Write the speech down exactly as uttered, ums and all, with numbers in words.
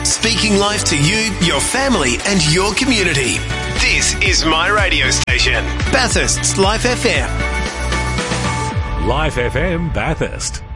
Speaking life to you, your family and your community. This is my radio station, Bathurst's Life F M. Life F M Bathurst.